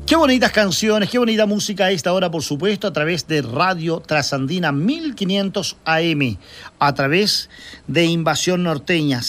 Qué bonitas canciones, qué bonita música a esta hora, por supuesto, a través de Radio Trasandina 1500 AM, a través de Invasión Norteña.